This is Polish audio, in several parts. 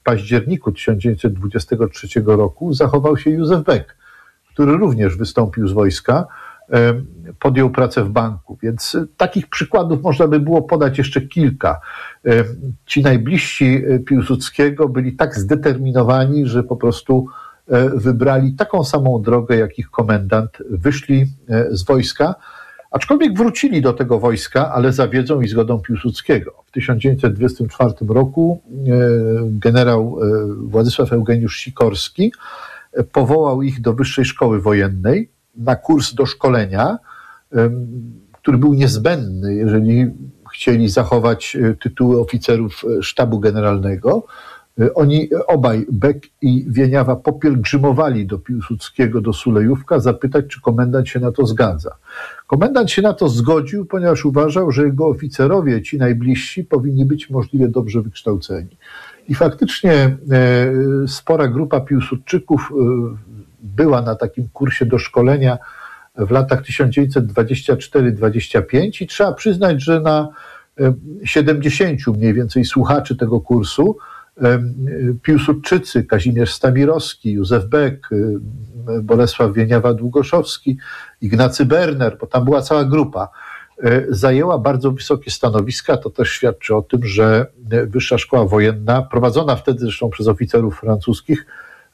październiku 1923 roku zachował się Józef Beck, który również wystąpił z wojska, podjął pracę w banku. Więc takich przykładów można by było podać jeszcze kilka. Ci najbliżsi Piłsudskiego byli tak zdeterminowani, że po prostu wybrali taką samą drogę jak ich komendant, wyszli z wojska, aczkolwiek wrócili do tego wojska, ale za wiedzą i zgodą Piłsudskiego. W 1924 roku generał Władysław Eugeniusz Sikorski powołał ich do Wyższej Szkoły Wojennej na kurs do szkolenia, który był niezbędny, jeżeli chcieli zachować tytuły oficerów sztabu generalnego. Oni obaj, Beck i Wieniawa, popielgrzymowali do Piłsudskiego, do Sulejówka, zapytać, czy komendant się na to zgadza. Komendant się na to zgodził, ponieważ uważał, że jego oficerowie, ci najbliżsi, powinni być możliwie dobrze wykształceni. I faktycznie spora grupa Piłsudczyków była na takim kursie do szkolenia w latach 1924-25 i trzeba przyznać, że na 70 mniej więcej słuchaczy tego kursu Piłsudczycy, Kazimierz Stamirowski, Józef Beck, Bolesław Wieniawa-Długoszowski, Ignacy Berner, bo tam była cała grupa, zajęła bardzo wysokie stanowiska. To też świadczy o tym, że Wyższa Szkoła Wojenna, prowadzona wtedy zresztą przez oficerów francuskich,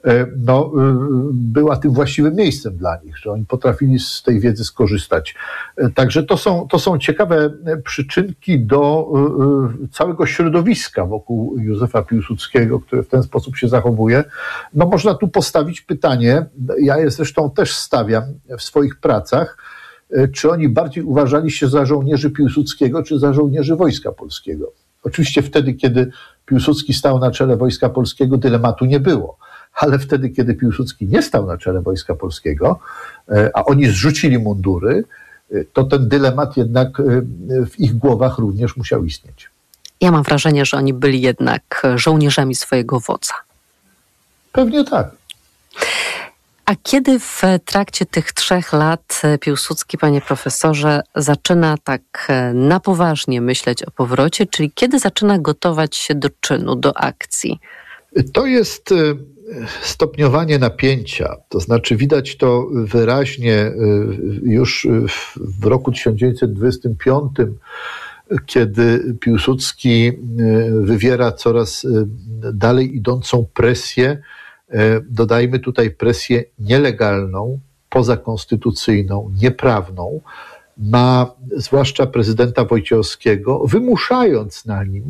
była tym właściwym miejscem dla nich, że oni potrafili z tej wiedzy skorzystać. Także to są ciekawe przyczynki do całego środowiska wokół Józefa Piłsudskiego, które w ten sposób się zachowuje. Można tu postawić pytanie, ja je zresztą też stawiam w swoich pracach, czy oni bardziej uważali się za żołnierzy Piłsudskiego, czy za żołnierzy Wojska Polskiego. Oczywiście wtedy, kiedy Piłsudski stał na czele Wojska Polskiego, dylematu nie było. Ale wtedy, kiedy Piłsudski nie stał na czele Wojska Polskiego, a oni zrzucili mundury, to ten dylemat jednak w ich głowach również musiał istnieć. Ja mam wrażenie, że oni byli jednak żołnierzami swojego wodza. Pewnie tak. A kiedy w trakcie tych 3 lat Piłsudski, panie profesorze, zaczyna tak na poważnie myśleć o powrocie, czyli kiedy zaczyna gotować się do czynu, do akcji? To jest stopniowanie napięcia, to znaczy widać to wyraźnie już w roku 1925, kiedy Piłsudski wywiera coraz dalej idącą presję, dodajmy tutaj presję nielegalną, pozakonstytucyjną, nieprawną, na zwłaszcza prezydenta Wojciechowskiego, wymuszając na nim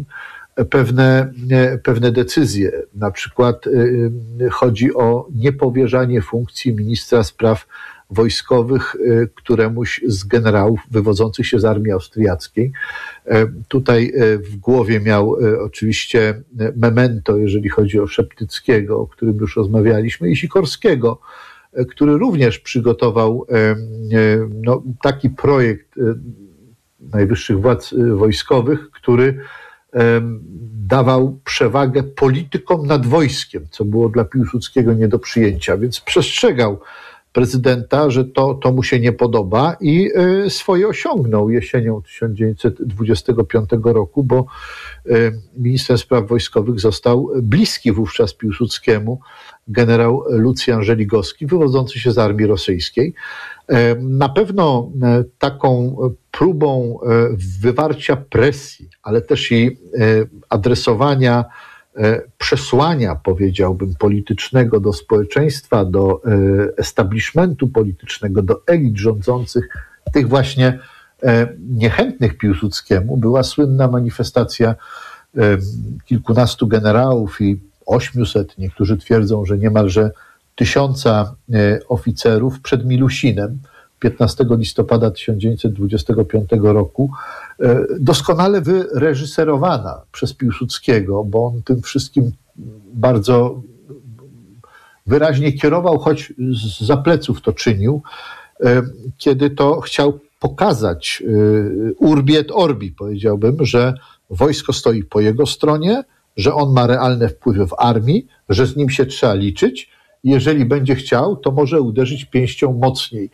pewne decyzje. Na przykład chodzi o niepowierzanie funkcji ministra spraw wojskowych któremuś z generałów wywodzących się z armii austriackiej. Tutaj w głowie miał oczywiście memento, jeżeli chodzi o Szeptyckiego, o którym już rozmawialiśmy, i Sikorskiego, który również przygotował taki projekt najwyższych władz wojskowych, który dawał przewagę politykom nad wojskiem, co było dla Piłsudskiego nie do przyjęcia, więc przestrzegał prezydenta, że to mu się nie podoba i swoje osiągnął jesienią 1925 roku, bo ministrem spraw wojskowych został bliski wówczas Piłsudskiemu generał Lucjan Żeligowski, wywodzący się z armii rosyjskiej. Na pewno taką próbą wywarcia presji, ale też i adresowania przesłania, powiedziałbym, politycznego do społeczeństwa, do establishmentu politycznego, do elit rządzących, tych właśnie niechętnych Piłsudskiemu, była słynna manifestacja kilkunastu generałów i 800, niektórzy twierdzą, że niemalże 1000 oficerów przed Milusinem 15 listopada 1925 roku, doskonale wyreżyserowana przez Piłsudskiego, bo on tym wszystkim bardzo wyraźnie kierował, choć za pleców to czynił, kiedy to chciał pokazać urbi et orbi, powiedziałbym, że wojsko stoi po jego stronie, że on ma realne wpływy w armii, że z nim się trzeba liczyć. Jeżeli będzie chciał, to może uderzyć pięścią mocniej.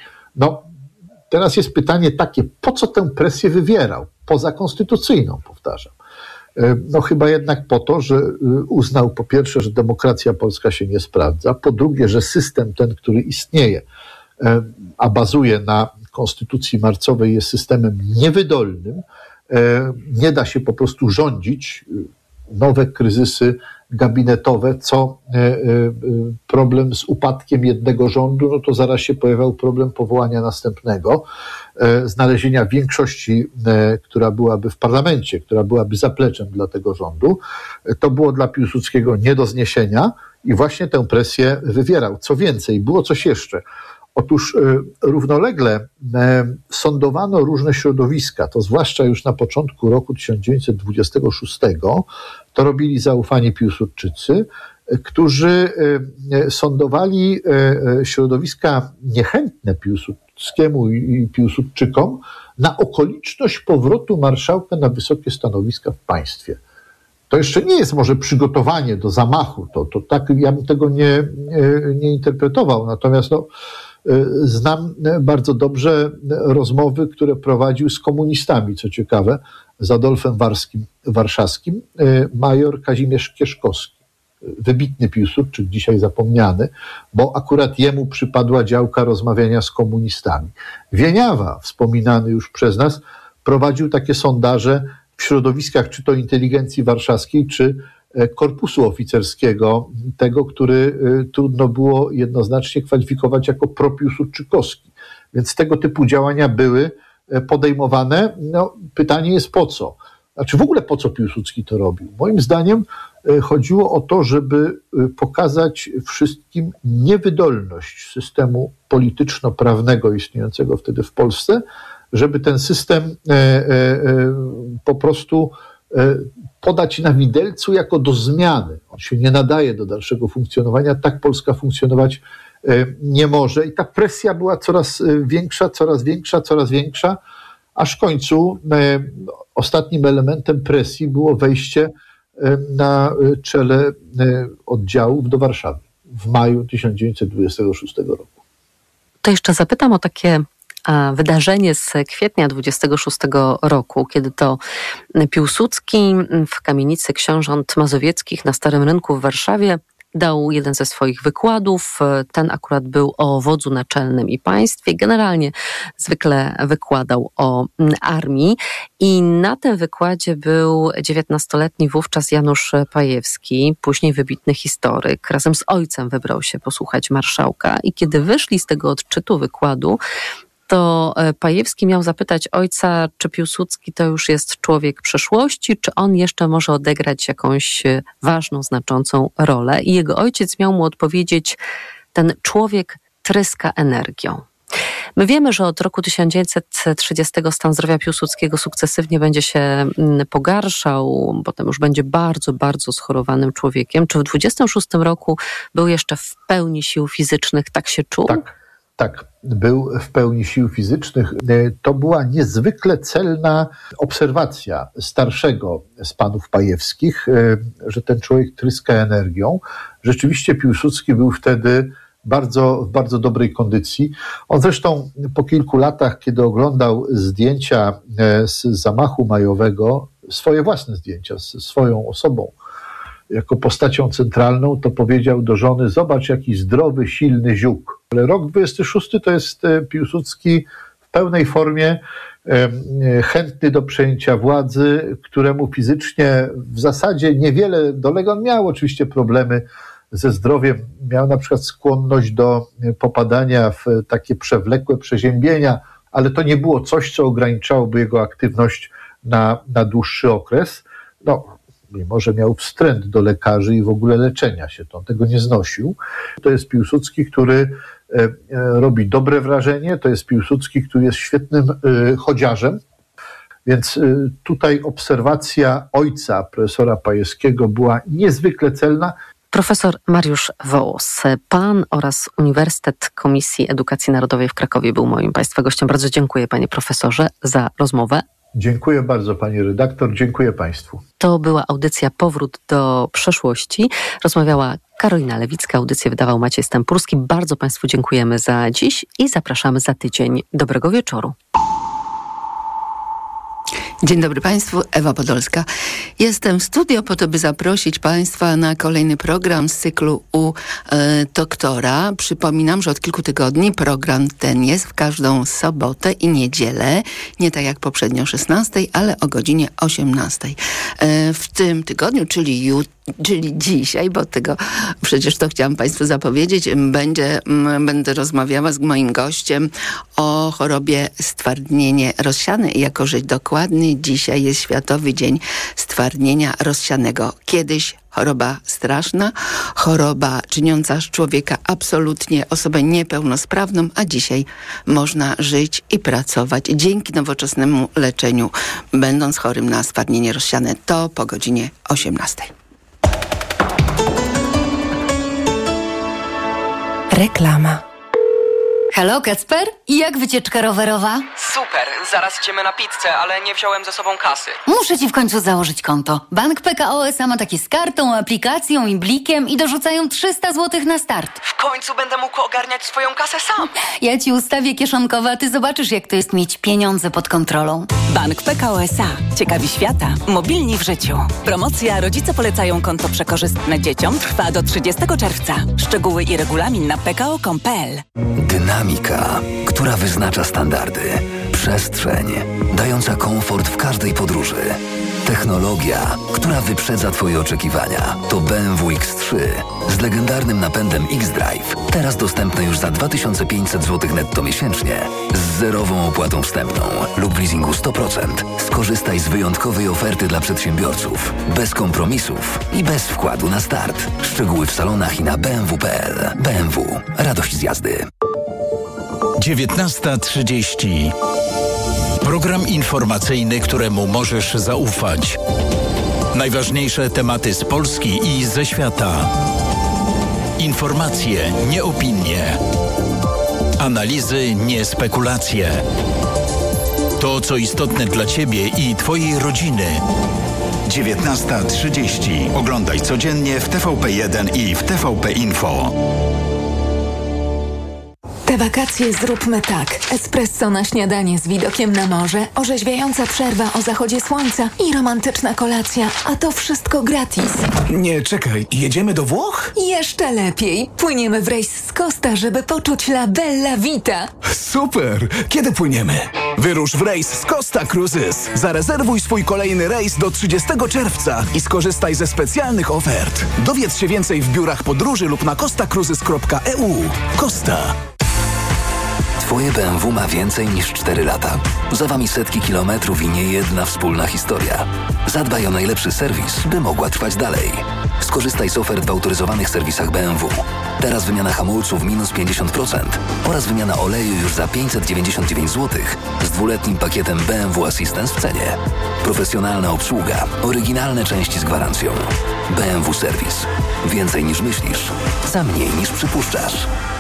Teraz jest pytanie takie, po co tę presję wywierał? Pozakonstytucyjną, powtarzam. No chyba jednak po to, że uznał po pierwsze, że demokracja polska się nie sprawdza, po drugie, że system ten, który istnieje, a bazuje na konstytucji marcowej, jest systemem niewydolnym, nie da się po prostu rządzić, nowe kryzysy gabinetowe, co problem z upadkiem jednego rządu, no to zaraz się pojawiał problem powołania następnego, znalezienia większości, która byłaby w parlamencie, która byłaby zapleczem dla tego rządu. To było dla Piłsudskiego nie do zniesienia i właśnie tę presję wywierał. Co więcej, było coś jeszcze. Otóż równolegle sądowano różne środowiska, to zwłaszcza już na początku roku 1926, to robili zaufani Piłsudczycy, którzy sądowali środowiska niechętne Piłsudskiemu i Piłsudczykom na okoliczność powrotu marszałka na wysokie stanowiska w państwie. To jeszcze nie jest może przygotowanie do zamachu, to tak ja bym tego nie interpretował, natomiast znam bardzo dobrze rozmowy, które prowadził z komunistami, co ciekawe, z Adolfem Warszawskim, major Kazimierz Kieszkowski, wybitny Piłsudczyk, dzisiaj zapomniany, bo akurat jemu przypadła działka rozmawiania z komunistami. Wieniawa, wspominany już przez nas, prowadził takie sondaże w środowiskach czy to inteligencji warszawskiej, czy korpusu oficerskiego, tego, który trudno było jednoznacznie kwalifikować jako propiłsudczykowski. Więc tego typu działania były podejmowane. No, pytanie jest po co? Znaczy w ogóle po co Piłsudski to robił? Moim zdaniem chodziło o to, żeby pokazać wszystkim niewydolność systemu polityczno-prawnego istniejącego wtedy w Polsce, żeby ten system po prostu podać na widelcu jako do zmiany. On się nie nadaje do dalszego funkcjonowania. Tak Polska funkcjonować nie może. I ta presja była coraz większa, aż w końcu ostatnim elementem presji było wejście na czele oddziałów do Warszawy w maju 1926 roku. To jeszcze zapytam o takie wydarzenie z kwietnia 26 roku, kiedy to Piłsudski w kamienicy książąt mazowieckich na Starym Rynku w Warszawie dał jeden ze swoich wykładów. Ten akurat był o wodzu naczelnym i państwie. Generalnie zwykle wykładał o armii i na tym wykładzie był 19-letni wówczas Janusz Pajewski, później wybitny historyk. Razem z ojcem wybrał się posłuchać marszałka i kiedy wyszli z tego odczytu wykładu, to Pajewski miał zapytać ojca, czy Piłsudski to już jest człowiek przeszłości, czy on jeszcze może odegrać jakąś ważną, znaczącą rolę. I jego ojciec miał mu odpowiedzieć, ten człowiek tryska energią. My wiemy, że od roku 1930 stan zdrowia Piłsudskiego sukcesywnie będzie się pogarszał, potem już będzie bardzo, bardzo schorowanym człowiekiem. Czy w 26 roku był jeszcze w pełni sił fizycznych, tak się czuł? Tak, był w pełni sił fizycznych. To była niezwykle celna obserwacja starszego z panów Pajewskich, że ten człowiek tryska energią. Rzeczywiście Piłsudski był wtedy w bardzo dobrej kondycji. On zresztą po kilku latach, kiedy oglądał zdjęcia z zamachu majowego, swoje własne zdjęcia z swoją osobą, jako postacią centralną, to powiedział do żony: zobacz, jaki zdrowy, silny ziuk. Ale rok 26 to jest Piłsudski w pełnej formie, chętny do przejęcia władzy, któremu fizycznie w zasadzie niewiele dolega. On miał oczywiście problemy ze zdrowiem, miał na przykład skłonność do popadania w takie przewlekłe przeziębienia, ale to nie było coś, co ograniczałoby jego aktywność na dłuższy okres. Mimo że miał wstręt do lekarzy i w ogóle leczenia się, to on tego nie znosił. To jest Piłsudski, który robi dobre wrażenie, to jest Piłsudski, który jest świetnym chodziarzem, więc tutaj obserwacja ojca profesora Pajewskiego była niezwykle celna. Profesor Mariusz Wołos, pan oraz Uniwersytet Komisji Edukacji Narodowej w Krakowie był moim państwa gościem. Bardzo dziękuję, panie profesorze, za rozmowę. Dziękuję bardzo, pani redaktor, dziękuję państwu. To była audycja Powrót do przeszłości. Rozmawiała Karolina Lewicka, audycję wydawał Maciej Stępurski. Bardzo państwu dziękujemy za dziś i zapraszamy za tydzień. Dobrego wieczoru. Dzień dobry Państwu, Ewa Podolska. Jestem w studio po to, by zaprosić Państwa na kolejny program z cyklu u doktora. Przypominam, że od kilku tygodni program ten jest w każdą sobotę i niedzielę. Nie tak jak poprzednio o 16, ale o godzinie 18. W tym tygodniu, czyli dzisiaj, bo tego przecież to chciałam Państwu zapowiedzieć, będę rozmawiała z moim gościem o chorobie stwardnienie rozsiane. I jako, że dokładnie dzisiaj jest Światowy Dzień Stwardnienia Rozsianego. Kiedyś choroba straszna, choroba czyniąca z człowieka absolutnie osobę niepełnosprawną, a dzisiaj można żyć i pracować dzięki nowoczesnemu leczeniu, będąc chorym na stwardnienie rozsiane. To po godzinie 18. Reklama. Halo, Kacper? I jak wycieczka rowerowa? Super, zaraz idziemy na pizzę, ale nie wziąłem ze sobą kasy. Muszę ci w końcu założyć konto. Bank PKO SA ma takie z kartą, aplikacją i blikiem i dorzucają 300 zł na start. W końcu będę mógł ogarniać swoją kasę sam. Ja ci ustawię kieszonkowe, a ty zobaczysz, jak to jest mieć pieniądze pod kontrolą. Bank PKO SA. Ciekawi świata. Mobilni w życiu. Promocja Rodzice polecają konto przekorzystne dzieciom trwa do 30 czerwca. Szczegóły i regulamin na pko.pl. Dynamika, która wyznacza standardy. Przestrzeń, dająca komfort w każdej podróży. Technologia, która wyprzedza Twoje oczekiwania. To BMW X3 z legendarnym napędem X-Drive. Teraz dostępne już za 2500 zł netto miesięcznie. Z zerową opłatą wstępną lub w leasingu 100%. Skorzystaj z wyjątkowej oferty dla przedsiębiorców. Bez kompromisów i bez wkładu na start. Szczegóły w salonach i na bmw.pl. BMW. Radość z jazdy. 19:30. Program informacyjny, któremu możesz zaufać. Najważniejsze tematy z Polski i ze świata. Informacje, nie opinie. Analizy, nie spekulacje. To, co istotne dla Ciebie i Twojej rodziny. 19:30. Oglądaj codziennie w TVP1 i w TVP Info. Te wakacje zróbmy tak. Espresso na śniadanie z widokiem na morze, orzeźwiająca przerwa o zachodzie słońca i romantyczna kolacja, a to wszystko gratis. Nie, czekaj, jedziemy do Włoch? Jeszcze lepiej. Płyniemy w rejs z Costa, żeby poczuć la bella vita. Super! Kiedy płyniemy? Wyrusz w rejs z Costa Cruises. Zarezerwuj swój kolejny rejs do 30 czerwca i skorzystaj ze specjalnych ofert. Dowiedz się więcej w biurach podróży lub na costacruises.eu. Costa. Twoje BMW ma więcej niż 4 lata. Za Wami setki kilometrów i niejedna wspólna historia. Zadbaj o najlepszy serwis, by mogła trwać dalej. Skorzystaj z ofert w autoryzowanych serwisach BMW. Teraz wymiana hamulców minus 50% oraz wymiana oleju już za 599 zł z 2-letnim pakietem BMW Assistance w cenie. Profesjonalna obsługa, oryginalne części z gwarancją. BMW Serwis. Więcej niż myślisz, za mniej niż przypuszczasz.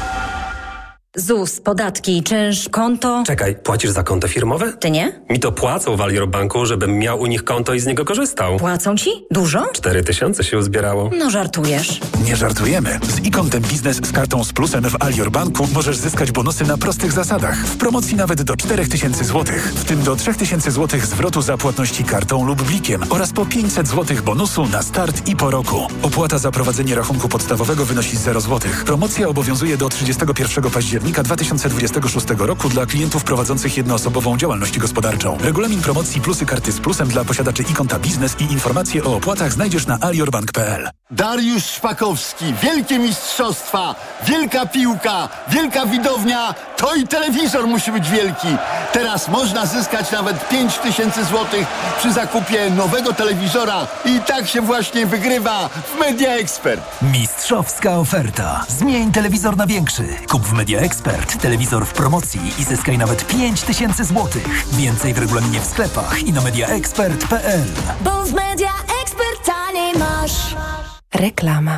ZUS, podatki, czynsz, konto... Czekaj, płacisz za konto firmowe? Ty nie? Mi to płacą w Alior Banku, żebym miał u nich konto i z niego korzystał. Płacą ci? Dużo? 4000 się uzbierało. No żartujesz. Nie żartujemy. Z iKontem Biznes z kartą z plusem w Alior Banku możesz zyskać bonusy na prostych zasadach. W promocji nawet do 4000 zł. W tym do 3000 zł zwrotu za płatności kartą lub blikiem oraz po 500 zł bonusu na start i po roku. Opłata za prowadzenie rachunku podstawowego wynosi 0 zł. Promocja obowiązuje do 31 października 2026 roku dla klientów prowadzących jednoosobową działalność gospodarczą. Regulamin promocji plusy karty z plusem dla posiadaczy iKonta Biznes i informacje o opłatach znajdziesz na aliorbank.pl. Dariusz Szpakowski, wielkie mistrzostwa, wielka piłka, wielka widownia, to i telewizor musi być wielki. Teraz można zyskać nawet 5000 zł przy zakupie nowego telewizora i tak się właśnie wygrywa w Media Expert. Mistrzowska oferta. Zmień telewizor na większy. Kup w Media Expert telewizor w promocji i zyskaj nawet 5000 zł. Więcej w regulaminie w sklepach i na mediaexpert.pl. Bo w Media Expert taniej masz. Reklama.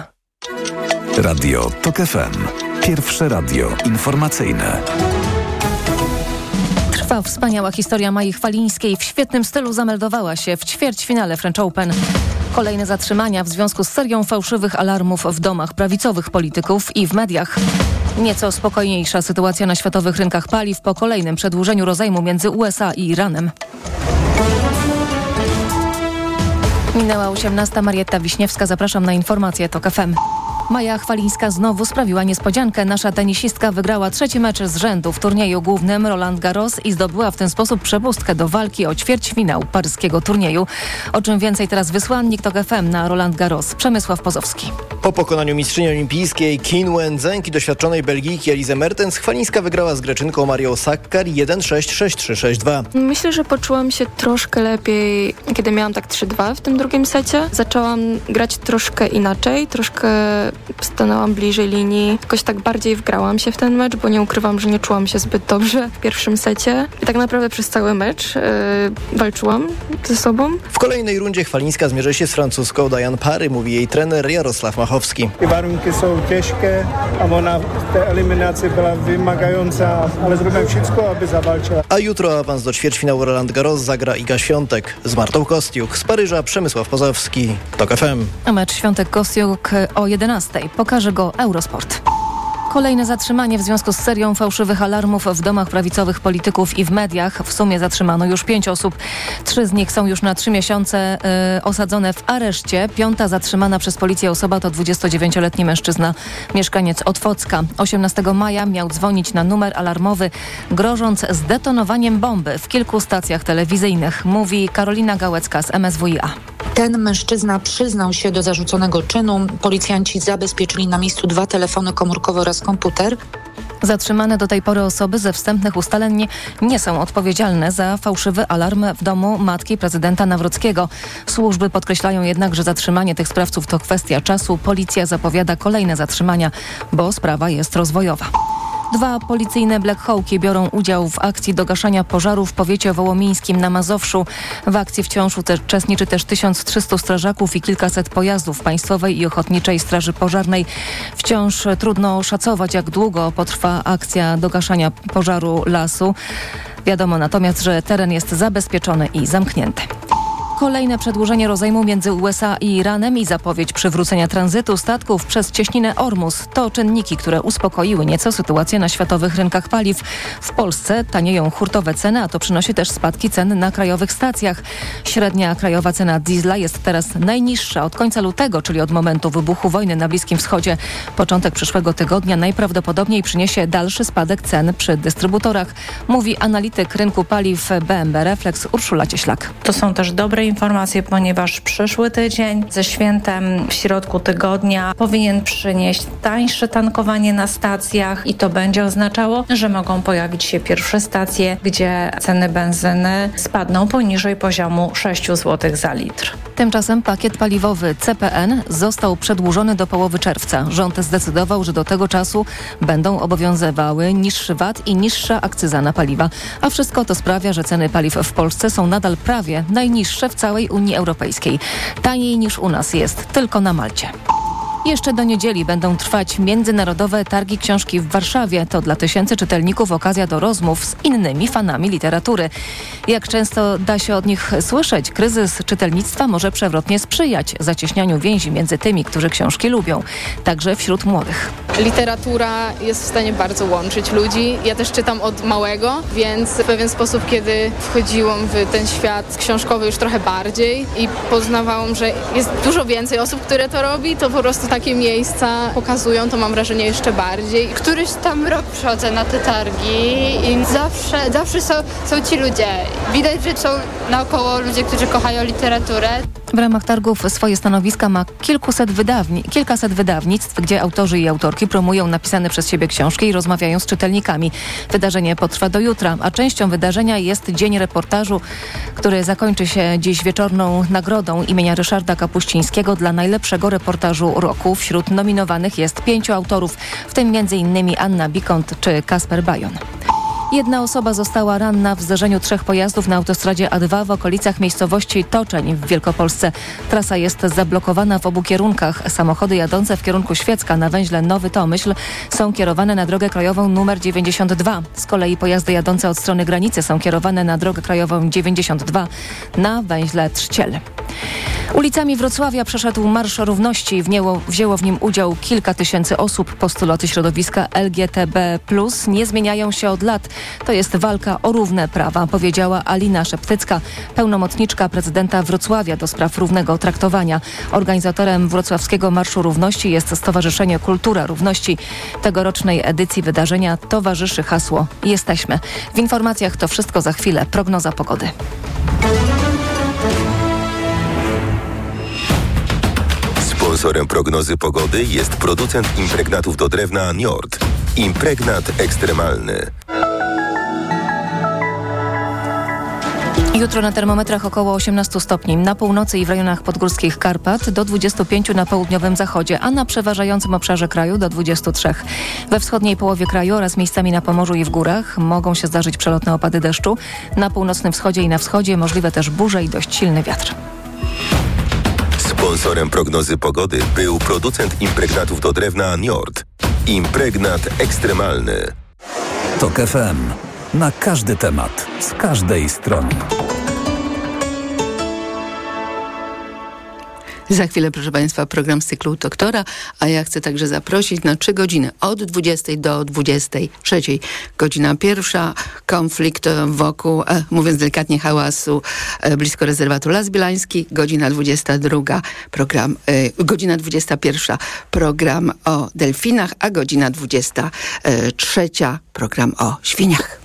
Radio TOK FM. Pierwsze radio informacyjne. Trwa wspaniała historia Mai Chwalińskiej. W świetnym stylu zameldowała się w ćwierćfinale French Open. Kolejne zatrzymania w związku z serią fałszywych alarmów w domach prawicowych polityków i w mediach. Nieco spokojniejsza sytuacja na światowych rynkach paliw po kolejnym przedłużeniu rozejmu między USA i Iranem. Minęła 18. Marietta Wiśniewska. Zapraszam na informacje TOK FM. Maja Chwalińska znowu sprawiła niespodziankę. Nasza tenisistka wygrała 3. mecz z rzędu w turnieju głównym Roland Garros i zdobyła w ten sposób przepustkę do walki o ćwierćfinał paryskiego turnieju. O czym więcej teraz wysłannik TOK FM na Roland Garros, Przemysław Pozowski. Po pokonaniu mistrzyni olimpijskiej Qin Wenzheng i doświadczonej Belgijki Elise Mertens, Chwalińska wygrała z Greczynką Marią Sakkar 1-6, 6-3, 6-2. Myślę, że poczułam się troszkę lepiej, kiedy miałam tak 3-2 w tym drugim secie. Zaczęłam grać troszkę inaczej, troszkę stanęłam bliżej linii. Jakoś tak bardziej wgrałam się w ten mecz, bo nie ukrywam, że nie czułam się zbyt dobrze w pierwszym secie. I tak naprawdę przez cały mecz walczyłam ze sobą. W kolejnej rundzie Chwalińska zmierzy się z francuską Diane Parry, mówi jej trener Jarosław Machowski. Warunki są ciężkie, a ona ta eliminacja była wymagająca, ale zrobiłem wszystko, aby zawalczyła. A jutro awans do ćwierćfinału Roland Garros zagra Iga Świątek z Martą Kostiuk. Z Paryża Przemysław Pozowski, TOK FM. A mecz Świątek-Kostiuk o 11:00. Pokaże go Eurosport. Kolejne zatrzymanie w związku z serią fałszywych alarmów w domach prawicowych polityków i w mediach. W sumie zatrzymano już 5 osób. 3 z nich są już na 3 miesiące osadzone w areszcie. 5. zatrzymana przez policję osoba to 29-letni mężczyzna, mieszkaniec Otwocka. 18 maja miał dzwonić na numer alarmowy, grożąc zdetonowaniem bomby w kilku stacjach telewizyjnych, mówi Karolina Gałecka z MSWiA. Ten mężczyzna przyznał się do zarzuconego czynu. Policjanci zabezpieczyli na miejscu 2 telefony komórkowe oraz komputer. Zatrzymane do tej pory osoby ze wstępnych ustaleń nie są odpowiedzialne za fałszywy alarm w domu matki prezydenta Nawrockiego. Służby podkreślają jednak, że zatrzymanie tych sprawców to kwestia czasu. Policja zapowiada kolejne zatrzymania, bo sprawa jest rozwojowa. 2 policyjne Black Hawki biorą udział w akcji do gaszenia pożaru w powiecie wołomińskim na Mazowszu. W akcji wciąż uczestniczy też 1300 strażaków i kilkaset pojazdów Państwowej i Ochotniczej Straży Pożarnej. Wciąż trudno szacować, jak długo potrwa akcja do gaszenia pożaru lasu. Wiadomo natomiast, że teren jest zabezpieczony i zamknięty. Kolejne przedłużenie rozejmu między USA i Iranem i zapowiedź przywrócenia tranzytu statków przez cieśninę Ormus to czynniki, które uspokoiły nieco sytuację na światowych rynkach paliw. W Polsce tanieją hurtowe ceny, a to przynosi też spadki cen na krajowych stacjach. Średnia krajowa cena diesla jest teraz najniższa od końca lutego, czyli od momentu wybuchu wojny na Bliskim Wschodzie. Początek przyszłego tygodnia najprawdopodobniej przyniesie dalszy spadek cen przy dystrybutorach, mówi analityk rynku paliw BMB Reflex Urszula Cieślak. To są też dobre informacje, ponieważ przyszły tydzień ze świętem w środku tygodnia powinien przynieść tańsze tankowanie na stacjach i to będzie oznaczało, że mogą pojawić się pierwsze stacje, gdzie ceny benzyny spadną poniżej poziomu 6 zł za litr. Tymczasem pakiet paliwowy CPN został przedłużony do połowy czerwca. Rząd zdecydował, że do tego czasu będą obowiązywały niższy VAT i niższa akcyza na paliwa. A wszystko to sprawia, że ceny paliw w Polsce są nadal prawie najniższe w całej Unii Europejskiej. Taniej niż u nas jest tylko na Malcie. Jeszcze do niedzieli będą trwać międzynarodowe targi książki w Warszawie. To dla tysięcy czytelników okazja do rozmów z innymi fanami literatury. Jak często da się od nich słyszeć, kryzys czytelnictwa może przewrotnie sprzyjać zacieśnianiu więzi między tymi, którzy książki lubią, także wśród młodych. Literatura jest w stanie bardzo łączyć ludzi. Ja też czytam od małego, więc w pewien sposób, kiedy wchodziłam w ten świat książkowy już trochę bardziej i poznawałam, że jest dużo więcej osób, które to robi, to po prostu takie miejsca pokazują, to mam wrażenie jeszcze bardziej. Któryś tam rok przychodzę na te targi i zawsze są ci ludzie. Widać, że są naokoło ludzie, którzy kochają literaturę. W ramach targów swoje stanowiska ma kilkaset wydawnictw, gdzie autorzy i autorki promują napisane przez siebie książki i rozmawiają z czytelnikami. Wydarzenie potrwa do jutra, a częścią wydarzenia jest Dzień Reportażu, który zakończy się dziś wieczorną nagrodą imienia Ryszarda Kapuścińskiego dla najlepszego reportażu roku. Wśród nominowanych jest 5 autorów, w tym m.in. Anna Bikont czy Kasper Bajon. 1 osoba została ranna w zdarzeniu 3 pojazdów na autostradzie A2 w okolicach miejscowości Toczeń w Wielkopolsce. Trasa jest zablokowana w obu kierunkach. Samochody jadące w kierunku Świecka na węźle Nowy Tomyśl są kierowane na drogę krajową nr 92. Z kolei pojazdy jadące od strony granicy są kierowane na drogę krajową 92 na węźle Trzciel. Ulicami Wrocławia przeszedł Marsz Równości. Wzięło w nim udział kilka tysięcy osób. Postulaty środowiska LGTB+ nie zmieniają się od lat. To jest walka o równe prawa, powiedziała Alina Szeptycka, pełnomocniczka prezydenta Wrocławia do spraw równego traktowania. Organizatorem Wrocławskiego Marszu Równości jest Stowarzyszenie Kultura Równości. Tegorocznej edycji wydarzenia towarzyszy hasło Jesteśmy. W informacjach to wszystko za chwilę. Prognoza pogody. Sponsorem prognozy pogody jest producent impregnatów do drewna Njord. Impregnat ekstremalny. Jutro na termometrach około 18 stopni. Na północy i w rejonach podgórskich Karpat do 25 na południowym zachodzie, a na przeważającym obszarze kraju do 23. We wschodniej połowie kraju oraz miejscami na Pomorzu i w górach mogą się zdarzyć przelotne opady deszczu. Na północnym wschodzie i na wschodzie możliwe też burze i dość silny wiatr. Sponsorem prognozy pogody był producent impregnatów do drewna Njord. Impregnat ekstremalny. TOK FM. Na każdy temat, z każdej strony. Za chwilę, proszę Państwa, program z cyklu Doktora, a ja chcę także zaprosić na 3 godziny, od 20 do 23. Godzina pierwsza, konflikt wokół, mówiąc delikatnie, hałasu blisko rezerwatu Las Bielański. Godzina 22, godzina 21, program o delfinach, a godzina 23, program o świniach.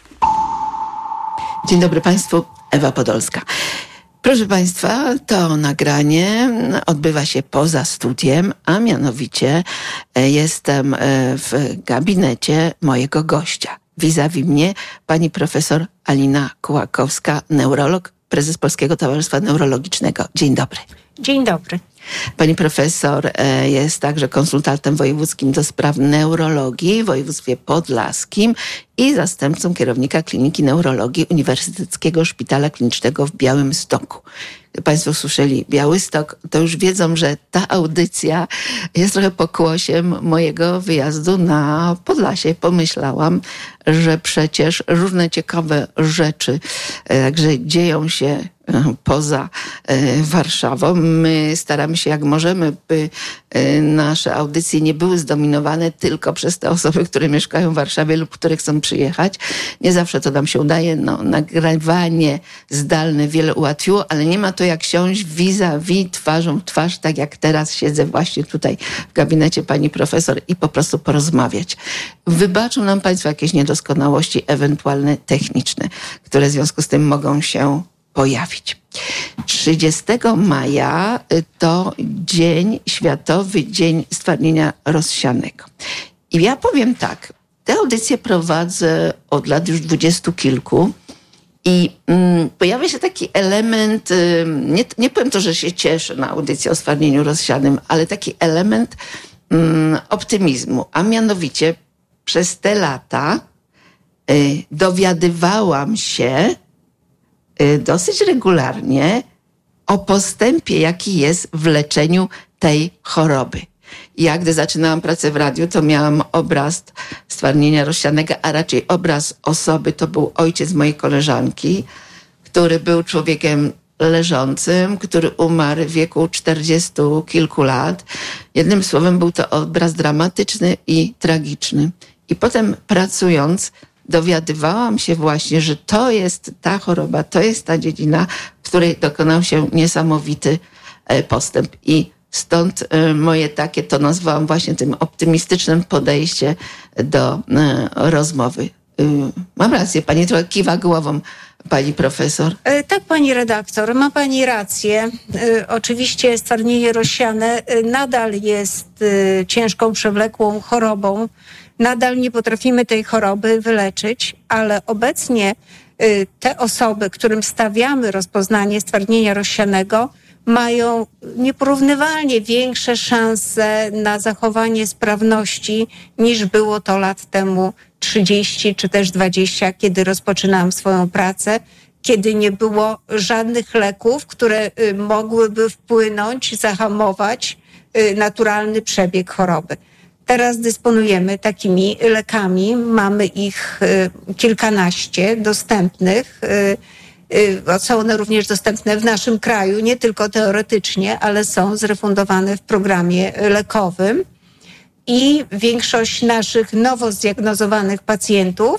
Dzień dobry Państwu, Ewa Podolska. Proszę Państwa, to nagranie odbywa się poza studiem, a mianowicie jestem w gabinecie mojego gościa. Vis-a-vis mnie pani profesor Alina Kułakowska, neurolog, prezes Polskiego Towarzystwa Neurologicznego. Dzień dobry. Dzień dobry. Pani profesor jest także konsultantem wojewódzkim do spraw neurologii w województwie podlaskim i zastępcą kierownika Kliniki Neurologii Uniwersyteckiego Szpitala Klinicznego w Białymstoku. Państwo słyszeli Białystok, to już wiedzą, że ta audycja jest trochę pokłosiem mojego wyjazdu na Podlasie. Pomyślałam, że przecież różne ciekawe rzeczy także dzieją się poza Warszawą. My staramy się jak możemy, by nasze audycje nie były zdominowane tylko przez te osoby, które mieszkają w Warszawie lub które chcą przyjechać. Nie zawsze to nam się udaje. Nagrywanie zdalne wiele ułatwiło, ale nie ma to jak siąść vis-a-vis, twarzą w twarz, tak jak teraz siedzę właśnie tutaj w gabinecie pani profesor i po prostu porozmawiać. Wybaczą nam Państwo jakieś niedoskonałości, ewentualne techniczne, które w związku z tym mogą się pojawić. 30 maja to Światowy Dzień Stwardnienia Rozsianego. I ja powiem tak, tę audycję prowadzę od lat już 20 kilku i pojawia się taki element, nie powiem to, że się cieszę na audycję o stwardnieniu rozsianym, ale taki element optymizmu, a mianowicie przez te lata dowiadywałam się dosyć regularnie o postępie, jaki jest w leczeniu tej choroby. Ja, gdy zaczynałam pracę w radiu, to miałam obraz stwardnienia rozsianego, a raczej obraz osoby, to był ojciec mojej koleżanki, który był człowiekiem leżącym, który umarł w wieku 40 kilku lat. Jednym słowem był to obraz dramatyczny i tragiczny. I potem pracując, dowiadywałam się właśnie, że to jest ta choroba, to jest ta dziedzina, w której dokonał się niesamowity postęp. I stąd moje takie, to nazwałam właśnie tym optymistycznym podejście do rozmowy. Mam rację, pani trochę kiwa głową, pani profesor. Tak, pani redaktor, ma pani rację. Oczywiście stwardnienie rozsiane nadal jest ciężką, przewlekłą chorobą. Nadal nie potrafimy tej choroby wyleczyć, ale obecnie te osoby, którym stawiamy rozpoznanie stwardnienia rozsianego, mają nieporównywalnie większe szanse na zachowanie sprawności niż było to lat temu 30 czy też 20, kiedy rozpoczynałam swoją pracę, kiedy nie było żadnych leków, które mogłyby wpłynąć, zahamować naturalny przebieg choroby. Teraz dysponujemy takimi lekami, mamy ich kilkanaście dostępnych. Są one również dostępne w naszym kraju, nie tylko teoretycznie, ale są zrefundowane w programie lekowym. I większość naszych nowo zdiagnozowanych pacjentów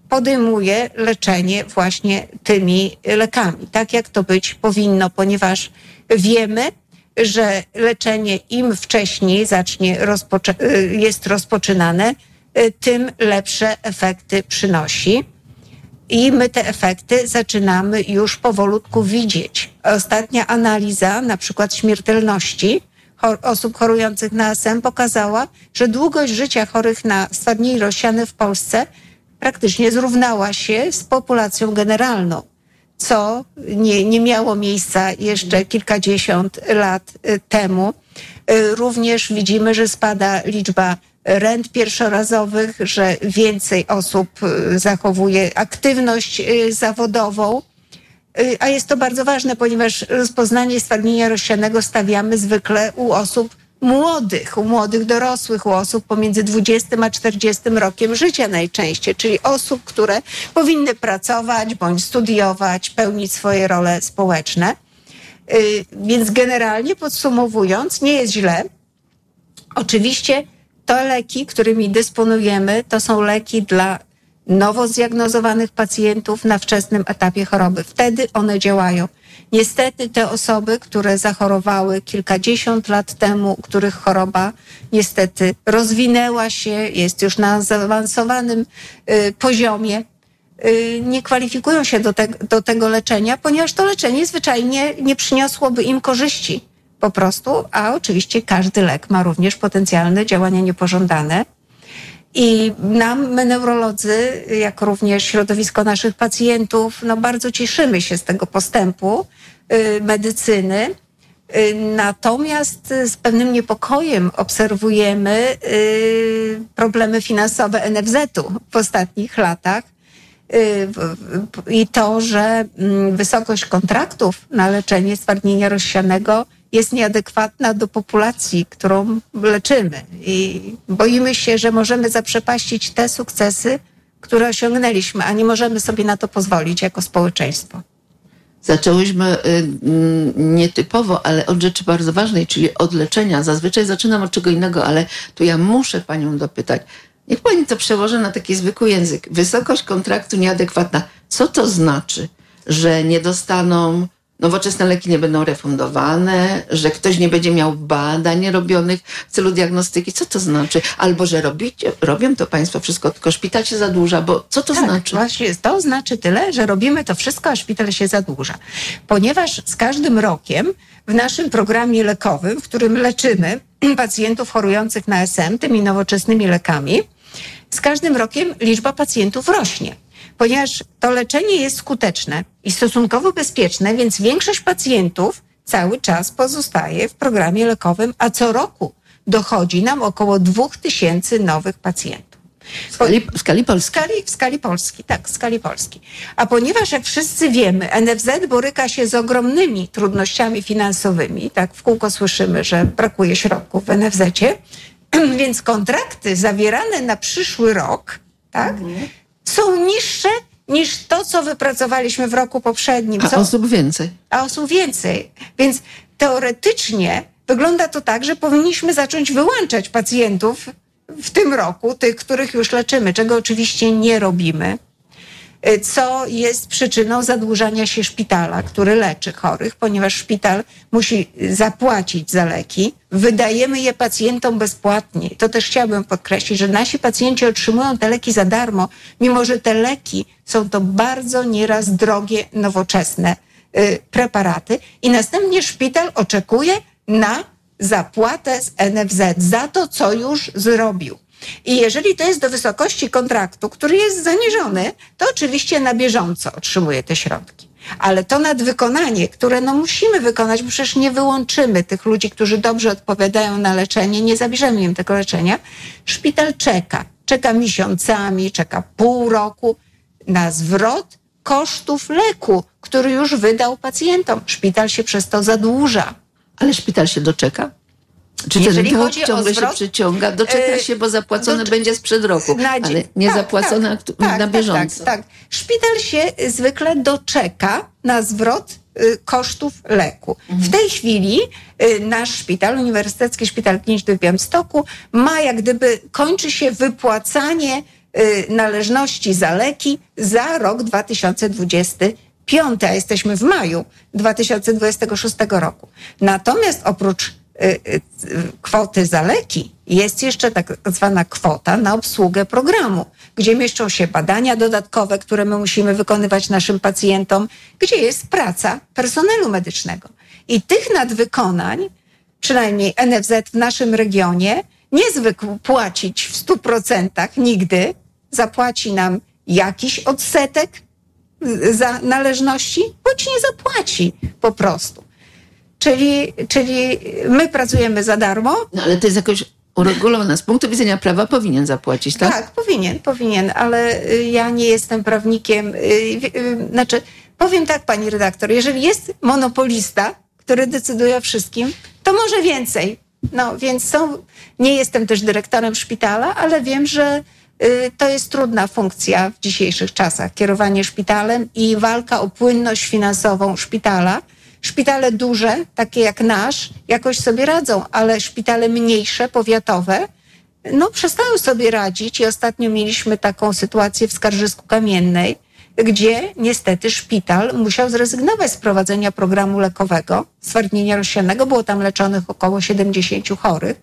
podejmuje leczenie właśnie tymi lekami, tak jak to być powinno, ponieważ wiemy, że leczenie im wcześniej jest rozpoczynane, tym lepsze efekty przynosi. I my te efekty zaczynamy już powolutku widzieć. Ostatnia analiza, na przykład śmiertelności osób chorujących na ASM pokazała, że długość życia chorych na stwardnienie rozsiane w Polsce praktycznie zrównała się z populacją generalną, co nie miało miejsca jeszcze kilkadziesiąt lat temu. Również widzimy, że spada liczba rent pierwszorazowych, że więcej osób zachowuje aktywność zawodową, a jest to bardzo ważne, ponieważ rozpoznanie stwardnienia rozsianego stawiamy zwykle u osób młodych dorosłych, u osób pomiędzy 20 a 40 rokiem życia najczęściej, czyli osób, które powinny pracować bądź studiować, pełnić swoje role społeczne. Więc generalnie podsumowując, nie jest źle. Oczywiście te leki, którymi dysponujemy, to są leki dla nowo zdiagnozowanych pacjentów na wczesnym etapie choroby. Wtedy one działają. Niestety te osoby, które zachorowały kilkadziesiąt lat temu, których choroba niestety rozwinęła się, jest już na zaawansowanym poziomie, nie kwalifikują się do tego leczenia, ponieważ to leczenie zwyczajnie nie przyniosłoby im korzyści po prostu, a oczywiście każdy lek ma również potencjalne działania niepożądane. I my neurolodzy, jak również środowisko naszych pacjentów, bardzo cieszymy się z tego postępu medycyny. Natomiast z pewnym niepokojem obserwujemy problemy finansowe NFZ-u w ostatnich latach i to, że wysokość kontraktów na leczenie stwardnienia rozsianego jest nieadekwatna do populacji, którą leczymy. I boimy się, że możemy zaprzepaścić te sukcesy, które osiągnęliśmy, a nie możemy sobie na to pozwolić jako społeczeństwo. Zaczęłyśmy nietypowo, ale od rzeczy bardzo ważnej, czyli od leczenia. Zazwyczaj zaczynam od czego innego, ale tu ja muszę panią dopytać. Niech pani to przełoży na taki zwykły język. Wysokość kontraktu nieadekwatna. Co to znaczy? Że nie dostaną, nowoczesne leki nie będą refundowane, że ktoś nie będzie miał badań robionych w celu diagnostyki? Co to znaczy? Albo, że robią to państwo wszystko, tylko szpital się zadłuża, bo co to znaczy? Właśnie to znaczy tyle, że robimy to wszystko, a szpital się zadłuża. Ponieważ z każdym rokiem w naszym programie lekowym, w którym leczymy pacjentów chorujących na ASM tymi nowoczesnymi lekami, z każdym rokiem liczba pacjentów rośnie. Ponieważ to leczenie jest skuteczne i stosunkowo bezpieczne, więc większość pacjentów cały czas pozostaje w programie lekowym, a co roku dochodzi nam około 2000 nowych pacjentów. W skali Polski? W skali Polski, tak, w skali Polski. A ponieważ, jak wszyscy wiemy, NFZ boryka się z ogromnymi trudnościami finansowymi, tak w kółko słyszymy, że brakuje środków w NFZ-cie, więc kontrakty zawierane na przyszły rok, tak, są niższe niż to, co wypracowaliśmy w roku poprzednim. A osób więcej. A osób więcej. Więc teoretycznie wygląda to tak, że powinniśmy zacząć wyłączać pacjentów w tym roku, tych, których już leczymy, czego oczywiście nie robimy, co jest przyczyną zadłużania się szpitala, który leczy chorych, ponieważ szpital musi zapłacić za leki. Wydajemy je pacjentom bezpłatnie. To też chciałabym podkreślić, że nasi pacjenci otrzymują te leki za darmo, mimo że te leki są to bardzo nieraz drogie, nowoczesne preparaty i następnie szpital oczekuje na zapłatę z NFZ za to, co już zrobił. I jeżeli to jest do wysokości kontraktu, który jest zaniżony, to oczywiście na bieżąco otrzymuje te środki. Ale to nadwykonanie, które musimy wykonać, bo przecież nie wyłączymy tych ludzi, którzy dobrze odpowiadają na leczenie, nie zabierzemy im tego leczenia. Szpital czeka miesiącami, czeka pół roku na zwrot kosztów leku, który już wydał pacjentom. Szpital się przez to zadłuża. Ale szpital się doczeka? Czy jeżeli ten dług ciągle się przyciąga? Doczeka się, bo zapłacone będzie sprzed roku, ale nie zapłacone na bieżąco. Tak. Szpital się zwykle doczeka na zwrot kosztów leku. W tej chwili nasz szpital, Uniwersytecki Szpital Kliniczny w Białymstoku, kończy się wypłacanie należności za leki za rok 2025, a jesteśmy w maju 2026 roku. Natomiast oprócz kwoty za leki jest jeszcze tak zwana kwota na obsługę programu, gdzie mieszczą się badania dodatkowe, które my musimy wykonywać naszym pacjentom, gdzie jest praca personelu medycznego. I tych nadwykonań, przynajmniej NFZ w naszym regionie, nie zwykł płacić w 100% nigdy. Zapłaci nam jakiś odsetek za należności, bądź nie zapłaci po prostu. Czyli my pracujemy za darmo. No ale to jest jakoś uregulowane. Z punktu widzenia prawa powinien zapłacić, tak? Tak, powinien, ale ja nie jestem prawnikiem. Znaczy, powiem tak, pani redaktor, jeżeli jest monopolista, który decyduje o wszystkim, to może więcej. No więc nie jestem też dyrektorem szpitala, ale wiem, że to jest trudna funkcja w dzisiejszych czasach. Kierowanie szpitalem i walka o płynność finansową szpitala. Szpitale duże, takie jak nasz, jakoś sobie radzą, ale szpitale mniejsze, powiatowe, przestają sobie radzić i ostatnio mieliśmy taką sytuację w Skarżysku-Kamiennej, gdzie niestety szpital musiał zrezygnować z prowadzenia programu lekowego, stwardnienia rozsianego. Było tam leczonych około 70 chorych,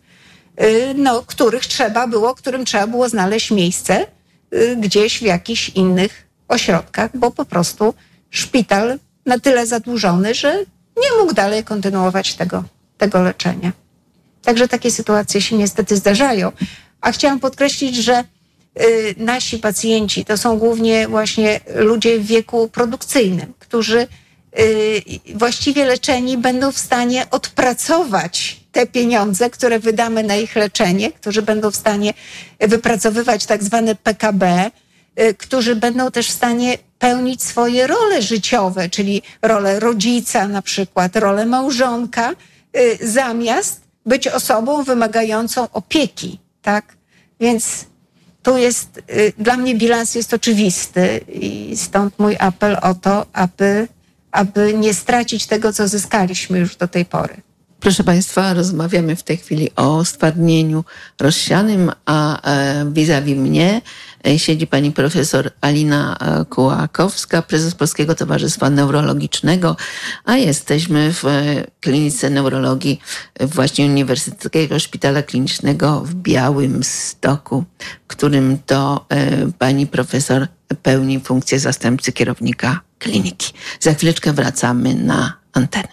którym trzeba było znaleźć miejsce gdzieś w jakichś innych ośrodkach, bo po prostu szpital na tyle zadłużony, że nie mógł dalej kontynuować tego leczenia. Także takie sytuacje się niestety zdarzają. A chciałam podkreślić, że nasi pacjenci to są głównie właśnie ludzie w wieku produkcyjnym, którzy właściwie leczeni będą w stanie odpracować te pieniądze, które wydamy na ich leczenie, którzy będą w stanie wypracowywać tak zwane PKB, którzy będą też w stanie pełnić swoje role życiowe, czyli rolę rodzica na przykład, rolę małżonka, zamiast być osobą wymagającą opieki, tak? Więc tu jest, dla mnie bilans jest oczywisty i stąd mój apel o to, aby nie stracić tego, co zyskaliśmy już do tej pory. Proszę Państwa, rozmawiamy w tej chwili o stwardnieniu rozsianym, a vis-a-vis mnie siedzi pani profesor Alina Kułakowska, prezes Polskiego Towarzystwa Neurologicznego, a jesteśmy w klinice neurologii właśnie Uniwersyteckiego Szpitala Klinicznego w Białymstoku, w którym to pani profesor pełni funkcję zastępcy kierownika kliniki. Za chwileczkę wracamy na antenę.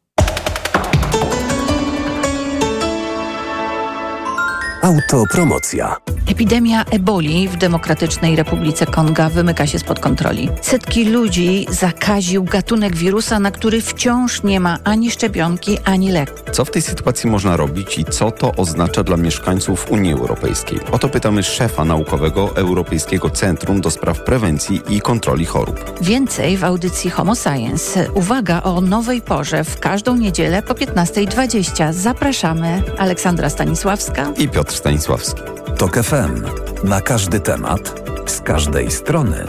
Autopromocja. Epidemia eboli w Demokratycznej Republice Konga wymyka się spod kontroli. Setki ludzi zakaził gatunek wirusa, na który wciąż nie ma ani szczepionki, ani leku. Co w tej sytuacji można robić i co to oznacza dla mieszkańców Unii Europejskiej? O to pytamy szefa naukowego Europejskiego Centrum do Spraw Prewencji i Kontroli Chorób. Więcej w audycji Homo Science. Uwaga o nowej porze w każdą niedzielę po 15:20. Zapraszamy. Aleksandra Stanisławska i Piotr Stanisławski. TOK FM. Na każdy temat, z każdej strony.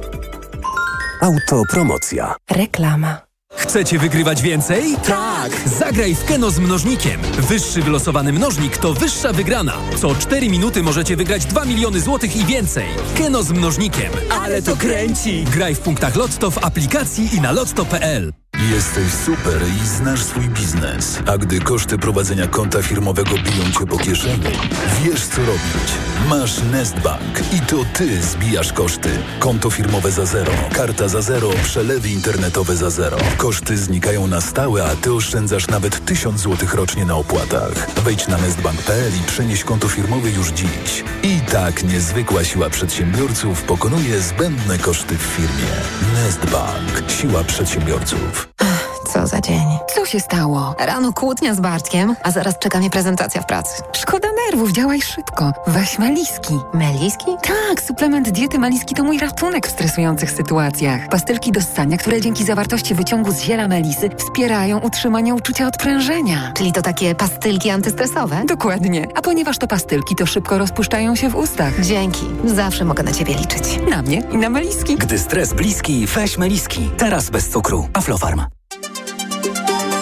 Autopromocja. Reklama. Chcecie wygrywać więcej? Tak! Zagraj w Keno z mnożnikiem. Wyższy wylosowany mnożnik to wyższa wygrana. Co 4 minuty możecie wygrać 2 miliony złotych i więcej. Keno z mnożnikiem. Ale to kręci! Graj w punktach Lotto, w aplikacji i na lotto.pl. Jesteś super i znasz swój biznes. A gdy koszty prowadzenia konta firmowego biją cię po kieszeni, wiesz co robić. Masz Nestbank i to ty zbijasz koszty. Konto firmowe za zero, karta za zero, przelewy internetowe za zero. Koszty znikają na stałe, a ty oszczędzasz nawet 1000 zł rocznie na opłatach. Wejdź na nestbank.pl i przenieś konto firmowe już dziś. I tak niezwykła siła przedsiębiorców pokonuje zbędne koszty w firmie. Nestbank. Siła przedsiębiorców. Co za dzień. Co się stało? Rano kłótnia z Bartkiem, a zaraz czeka mnie prezentacja w pracy. Szkoda nerwów, działaj szybko. Weź Meliski. Meliski? Tak, suplement diety Meliski to mój ratunek w stresujących sytuacjach. Pastylki do ssania, które dzięki zawartości wyciągu z ziela melisy wspierają utrzymanie uczucia odprężenia. Czyli to takie pastylki antystresowe? Dokładnie. A ponieważ to pastylki, to szybko rozpuszczają się w ustach. Dzięki. Zawsze mogę na ciebie liczyć. Na mnie i na Meliski. Gdy stres bliski, weź Meliski. Teraz bez cukru. Aflofarm.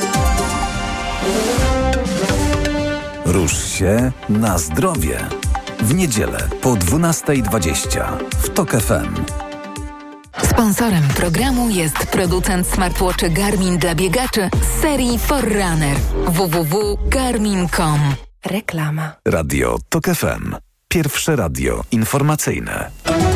Rusz się na zdrowie. W niedzielę po 12:20 w TOK FM. Sponsorem programu jest producent smartwatchy Garmin dla biegaczy z serii Forerunner. www.garmin.com. Reklama. Radio TOK FM. Pierwsze radio informacyjne.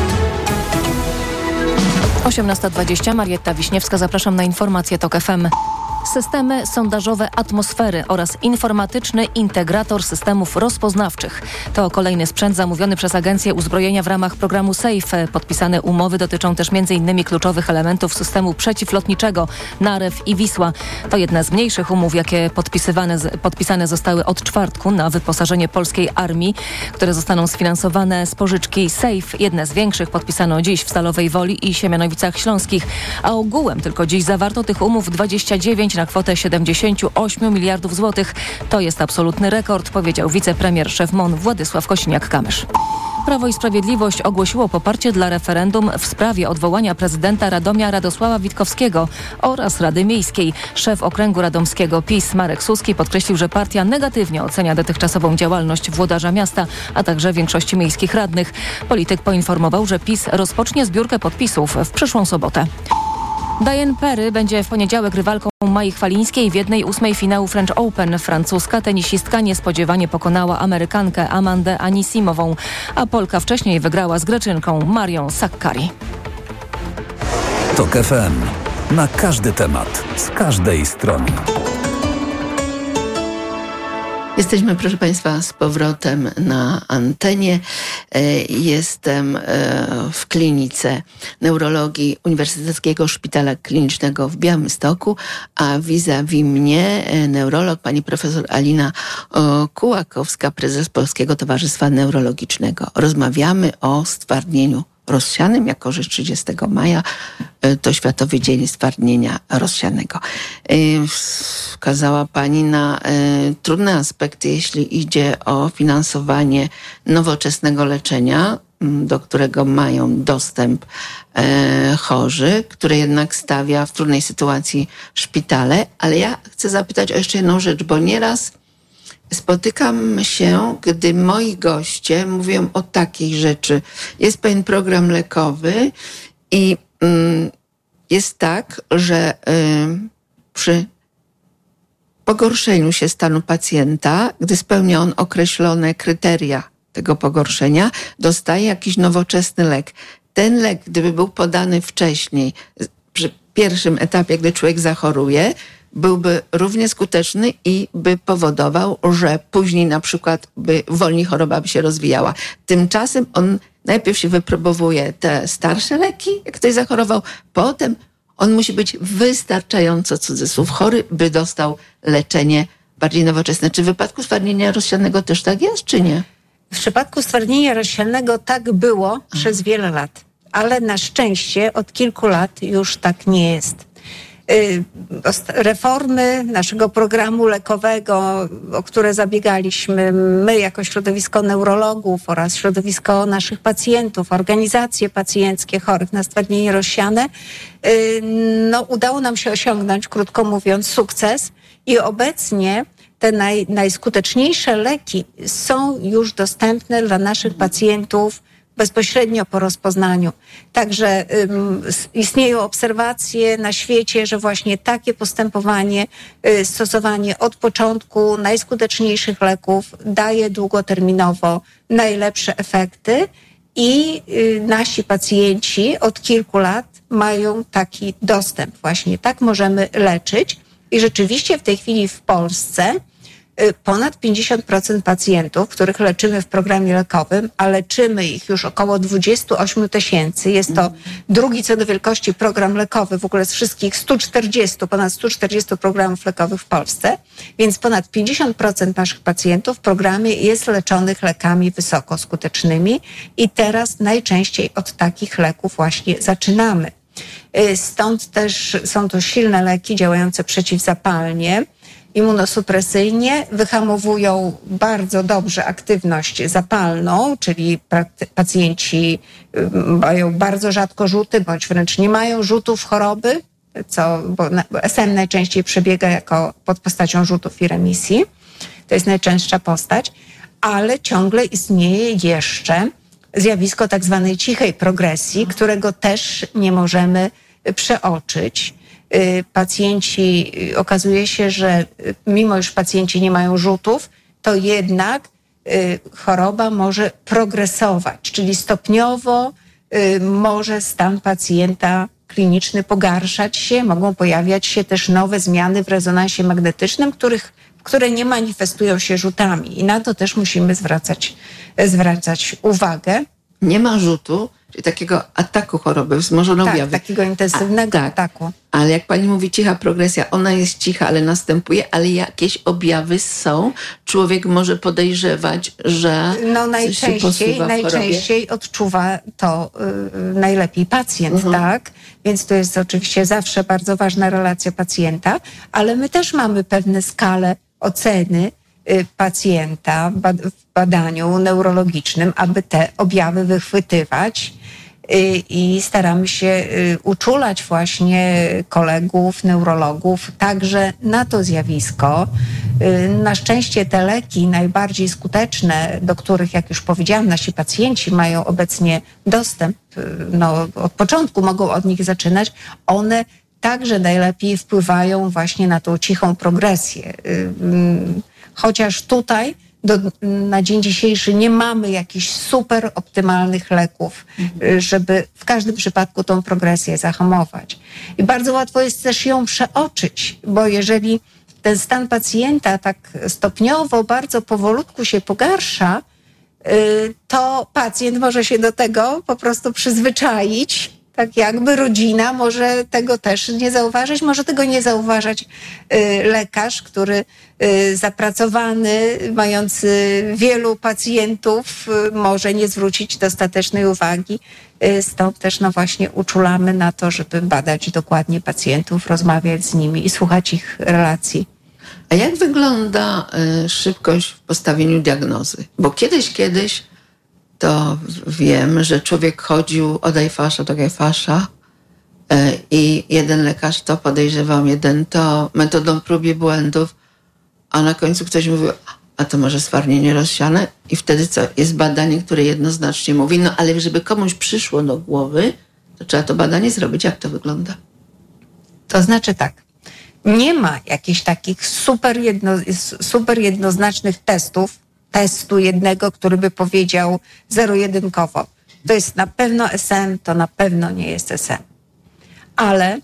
18:20, Marietta Wiśniewska, zapraszam na informacje TOK FM. Systemy sondażowe atmosfery oraz informatyczny integrator systemów rozpoznawczych. To kolejny sprzęt zamówiony przez Agencję Uzbrojenia w ramach programu SAFE. Podpisane umowy dotyczą też m.in. kluczowych elementów systemu przeciwlotniczego Narew i Wisła. To jedna z mniejszych umów, jakie podpisane zostały od czwartku na wyposażenie polskiej armii, które zostaną sfinansowane z pożyczki SAFE. Jedne z większych podpisano dziś w Stalowej Woli i Siemianowicach Śląskich, a ogółem tylko dziś zawarto tych umów 29 na kwotę 78 miliardów złotych. To jest absolutny rekord, powiedział wicepremier szef MON Władysław Kosiniak-Kamysz. Prawo i Sprawiedliwość ogłosiło poparcie dla referendum w sprawie odwołania prezydenta Radomia Radosława Witkowskiego oraz Rady Miejskiej. Szef Okręgu Radomskiego PiS Marek Suski podkreślił, że partia negatywnie ocenia dotychczasową działalność włodarza miasta, a także większości miejskich radnych. Polityk poinformował, że PiS rozpocznie zbiórkę podpisów w przyszłą sobotę. Diane Perry będzie w poniedziałek rywalką Mai Chwalińskiej w 1/8 finału French Open. Francuska tenisistka niespodziewanie pokonała Amerykankę Amandę Anisimową, a Polka wcześniej wygrała z Greczynką Marią Sakkari. TOK FM. Na każdy temat, z każdej strony. Jesteśmy, proszę Państwa, z powrotem na antenie. Jestem w klinice neurologii Uniwersyteckiego Szpitala Klinicznego w Białymstoku, a vis-a-vis mnie neurolog pani profesor Alina Kułakowska, prezes Polskiego Towarzystwa Neurologicznego. Rozmawiamy o stwardnieniu rozsianym, jako że 30 maja to Światowy Dzień Stwardnienia Rozsianego. Wskazała Pani na trudne aspekty, jeśli idzie o finansowanie nowoczesnego leczenia, do którego mają dostęp chorzy, które jednak stawia w trudnej sytuacji szpitale. Ale ja chcę zapytać o jeszcze jedną rzecz, bo nieraz spotykam się, gdy moi goście mówią o takiej rzeczy. Jest pewien program lekowy i jest tak, że przy pogorszeniu się stanu pacjenta, gdy spełnia on określone kryteria tego pogorszenia, dostaje jakiś nowoczesny lek. Ten lek, gdyby był podany wcześniej, przy pierwszym etapie, gdy człowiek zachoruje, byłby równie skuteczny i by powodował, że później na przykład wolniej choroba by się rozwijała. Tymczasem on najpierw się wypróbowuje te starsze leki, jak ktoś zachorował, potem on musi być wystarczająco, cudzysłów, chory, by dostał leczenie bardziej nowoczesne. Czy w wypadku stwardnienia rozsianego też tak jest, czy nie? W przypadku stwardnienia rozsianego tak było przez wiele lat, ale na szczęście od kilku lat już tak nie jest. Reformy naszego programu lekowego, o które zabiegaliśmy my jako środowisko neurologów oraz środowisko naszych pacjentów, organizacje pacjenckie chorych na stwardnienie rozsiane, udało nam się osiągnąć, krótko mówiąc, sukces i obecnie te najskuteczniejsze leki są już dostępne dla naszych pacjentów bezpośrednio po rozpoznaniu. Także istnieją obserwacje na świecie, że właśnie takie postępowanie, stosowanie od początku najskuteczniejszych leków daje długoterminowo najlepsze efekty i nasi pacjenci od kilku lat mają taki dostęp. Właśnie tak możemy leczyć i rzeczywiście w tej chwili w Polsce ponad 50% pacjentów, których leczymy w programie lekowym, a leczymy ich już około 28 000. Jest to drugi co do wielkości program lekowy w ogóle z wszystkich ponad 140 programów lekowych w Polsce, więc ponad 50% naszych pacjentów w programie jest leczonych lekami wysokoskutecznymi i teraz najczęściej od takich leków właśnie zaczynamy. Stąd też są to silne leki działające przeciwzapalnie, immunosupresyjnie, wyhamowują bardzo dobrze aktywność zapalną, czyli pacjenci mają bardzo rzadko rzuty, bądź wręcz nie mają rzutów choroby, bo SM najczęściej przebiega pod postacią rzutów i remisji. To jest najczęstsza postać. ale ciągle istnieje jeszcze zjawisko tak zwanej cichej progresji, którego też nie możemy przeoczyć. Pacjenci, okazuje się, że mimo iż pacjenci nie mają rzutów, to jednak choroba może progresować, czyli stopniowo może stan pacjenta kliniczny pogarszać się, mogą pojawiać się też nowe zmiany w rezonansie magnetycznym, które nie manifestują się rzutami i na to też musimy zwracać uwagę. Nie ma rzutu, czyli takiego ataku choroby wzmożono-objawy. Takiego intensywnego ataku. Ale jak pani mówi cicha progresja, ona jest cicha, ale następuje, ale jakieś objawy są. Człowiek może podejrzewać, że coś się posuwa w najczęściej odczuwa to najlepiej pacjent, tak? Więc to jest oczywiście zawsze bardzo ważna relacja pacjenta, ale my też mamy pewne skale oceny pacjenta w badaniu neurologicznym, aby te objawy wychwytywać i staramy się uczulać właśnie kolegów, neurologów także na to zjawisko. Na szczęście te leki najbardziej skuteczne, do których, jak już powiedziałam, nasi pacjenci mają obecnie dostęp, od początku mogą od nich zaczynać, one także najlepiej wpływają właśnie na tą cichą progresję. Chociaż tutaj na dzień dzisiejszy nie mamy jakichś super optymalnych leków, żeby w każdym przypadku tą progresję zahamować. I bardzo łatwo jest też ją przeoczyć, bo jeżeli ten stan pacjenta tak stopniowo, bardzo powolutku się pogarsza, to pacjent może się do tego po prostu przyzwyczaić. Tak jakby rodzina może tego też nie zauważyć, może tego nie zauważać lekarz, który zapracowany, mający wielu pacjentów, może nie zwrócić dostatecznej uwagi. Stąd też właśnie uczulamy na to, żeby badać dokładnie pacjentów, rozmawiać z nimi i słuchać ich relacji. A jak wygląda szybkość w postawieniu diagnozy? Bo kiedyś to wiem, że człowiek chodził od Eiffasza do Eiffasza i jeden lekarz to podejrzewał, jeden to metodą prób i błędów, a na końcu ktoś mówił, a to może stwardnienie rozsiane? I wtedy co? Jest badanie, które jednoznacznie mówi, ale żeby komuś przyszło do głowy, to trzeba to badanie zrobić. Jak to wygląda? To znaczy tak, nie ma jakichś takich super jednoznacznych testu jednego, który by powiedział zero-jedynkowo. To jest na pewno SM, to na pewno nie jest SM. Ale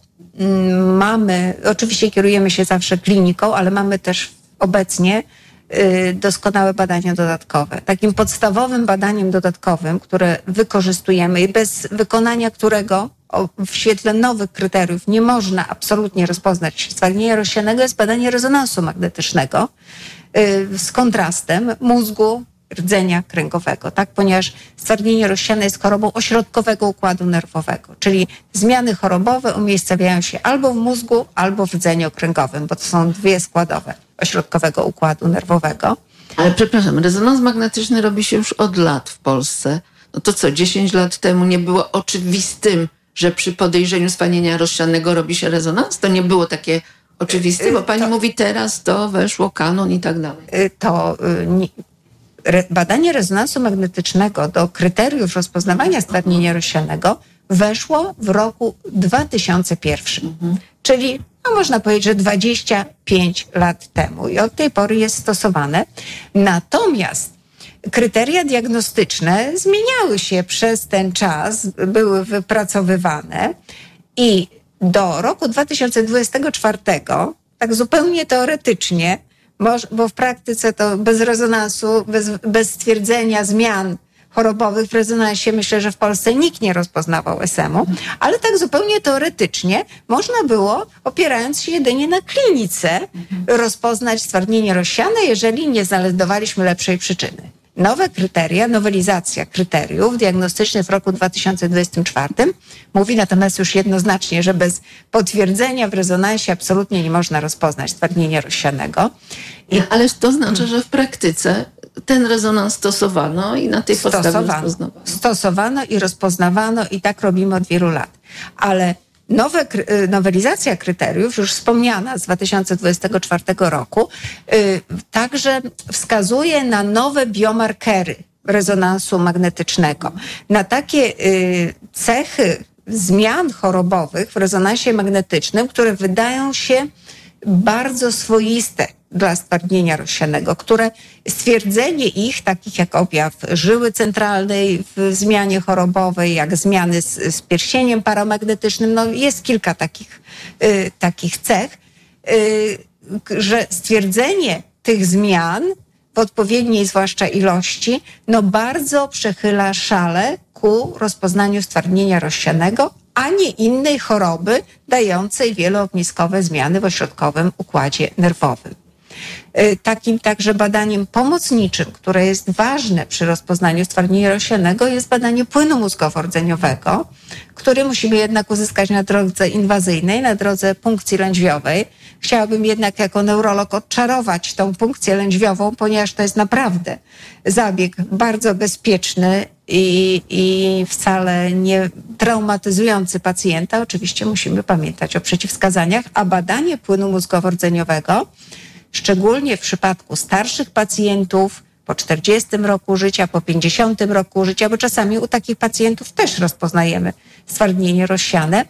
oczywiście kierujemy się zawsze kliniką, ale mamy też obecnie doskonałe badania dodatkowe. Takim podstawowym badaniem dodatkowym, które wykorzystujemy i bez wykonania którego w świetle nowych kryteriów nie można absolutnie rozpoznać stwardnienia rozsianego, jest badanie rezonansu magnetycznego z kontrastem mózgu, rdzenia kręgowego, tak? Ponieważ stwardnienie rozsiane jest chorobą ośrodkowego układu nerwowego, czyli zmiany chorobowe umiejscawiają się albo w mózgu, albo w rdzeniu kręgowym, bo to są dwie składowe ośrodkowego układu nerwowego. Ale przepraszam, rezonans magnetyczny robi się już od lat w Polsce. No to co, 10 lat temu nie było oczywistym, że przy podejrzeniu stwardnienia rozsianego robi się rezonans? To nie było takie oczywiste, bo pani mówi teraz to weszło kanon i tak dalej. Badanie rezonansu magnetycznego do kryteriów rozpoznawania stwardnienia rozsianego weszło w roku 2001. Czyli można powiedzieć, że 25 lat temu i od tej pory jest stosowane. Natomiast kryteria diagnostyczne zmieniały się przez ten czas, były wypracowywane i do roku 2024, tak zupełnie teoretycznie, bo w praktyce to bez rezonansu, bez stwierdzenia zmian chorobowych w rezonansie, myślę, że w Polsce nikt nie rozpoznawał SM-u, ale tak zupełnie teoretycznie można było, opierając się jedynie na klinice, rozpoznać stwardnienie rozsiane, jeżeli nie znajdowaliśmy lepszej przyczyny. Nowe kryteria, nowelizacja kryteriów diagnostycznych w roku 2024 mówi natomiast już jednoznacznie, że bez potwierdzenia w rezonansie absolutnie nie można rozpoznać stwardnienia rozsianego. Ale to znaczy, że w praktyce ten rezonans stosowano i na tej podstawie rozpoznawano. Stosowano i rozpoznawano i tak robimy od wielu lat. Ale Nowelizacja kryteriów, już wspomniana z 2024 roku, także wskazuje na nowe biomarkery rezonansu magnetycznego, na takie cechy zmian chorobowych w rezonansie magnetycznym, które wydają się bardzo swoiste dla stwardnienia rozsianego, które stwierdzenie ich, takich jak objaw żyły centralnej w zmianie chorobowej, jak zmiany z pierścieniem paramagnetycznym, no jest kilka takich cech, że stwierdzenie tych zmian w odpowiedniej zwłaszcza ilości, no bardzo przechyla szale ku rozpoznaniu stwardnienia rozsianego, a nie innej choroby dającej wieloogniskowe zmiany w ośrodkowym układzie nerwowym. Takim także badaniem pomocniczym, które jest ważne przy rozpoznaniu stwardnienia rozsianego, jest badanie płynu mózgowo-rdzeniowego, który musimy jednak uzyskać na drodze inwazyjnej, na drodze punkcji lędźwiowej. Chciałabym jednak jako neurolog odczarować tą punkcję lędźwiową, ponieważ to jest naprawdę zabieg bardzo bezpieczny i wcale nie traumatyzujący pacjenta. Oczywiście musimy pamiętać o przeciwwskazaniach, a badanie płynu mózgowo-rdzeniowego, szczególnie w przypadku starszych pacjentów, po 40 roku życia, po 50 roku życia, bo czasami u takich pacjentów też rozpoznajemy stwardnienie rozsiane.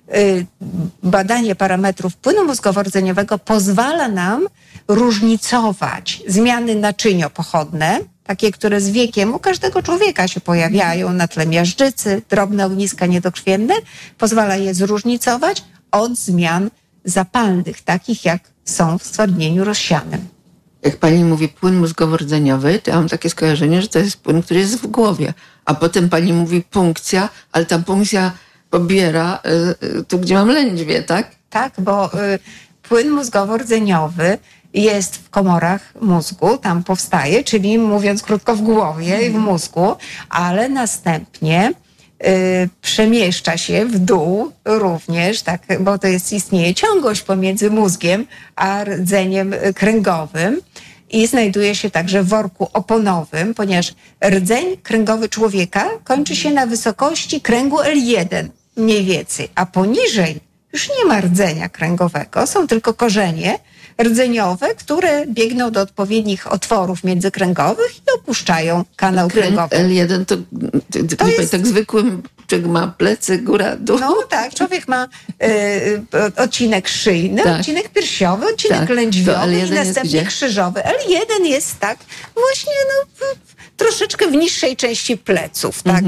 Badanie parametrów płynu mózgowo-rdzeniowego pozwala nam różnicować zmiany naczyniopochodne, takie, które z wiekiem u każdego człowieka się pojawiają na tle miażdżycy, drobne ogniska niedokrwienne, pozwala je zróżnicować od zmian zapalnych, takich jak są w stwardnieniu rozsianym. Jak pani mówi płyn mózgowo-rdzeniowy, to ja mam takie skojarzenie, że to jest płyn, który jest w głowie. A potem pani mówi punkcja, ale ta punkcja pobiera tu, gdzie mam lędźwie, tak? Tak, bo płyn mózgowo-rdzeniowy jest w komorach mózgu, tam powstaje, czyli mówiąc krótko w głowie i w mózgu, ale następnie przemieszcza się w dół również, tak, bo to istnieje ciągłość pomiędzy mózgiem a rdzeniem kręgowym i znajduje się także w worku oponowym, ponieważ rdzeń kręgowy człowieka kończy się na wysokości kręgu L1 mniej więcej, a poniżej już nie ma rdzenia kręgowego, są tylko korzenie rdzeniowe, które biegną do odpowiednich otworów międzykręgowych i opuszczają kanał kręgowy. L1 to jest tak zwykłym, człowiek ma plecy, góra, dół. No tak, człowiek ma odcinek szyjny, tak, odcinek piersiowy, odcinek lędźwiowy i następnie krzyżowy. L1 jest tak właśnie troszeczkę w niższej części pleców, tak,